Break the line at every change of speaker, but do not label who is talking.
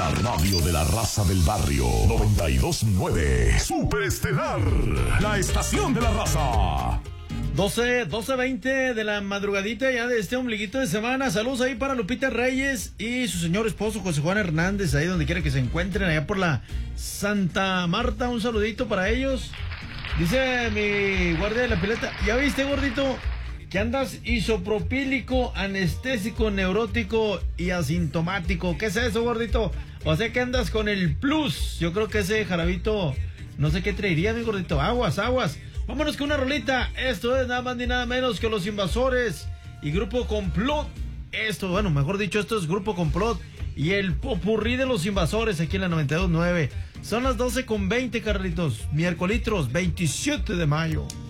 La radio de la raza del barrio. 92.9. Superestelar. La estación de la raza.
12:20 de la madrugadita ya de este ombliguito de semana. Saludos ahí para Lupita Reyes y su señor esposo José Juan Hernández, ahí donde quiera que se encuentren, allá por la Santa Marta. Un saludito para ellos. Dice mi guardia de la pileta, ¿ya viste, gordito? Que andas isopropílico, anestésico, neurótico y asintomático. ¿Qué es eso, gordito? O sea que andas con el plus. Yo creo que ese jarabito, no sé qué traería, mi gordito. Aguas. Vámonos con una rolita. Esto es nada más ni nada menos que Los Invasores y Grupo Complot. Esto es Grupo Complot y el popurrí de Los Invasores aquí en la 92.9. Son las 12:20, Carlitos. Miércoles 27 de mayo.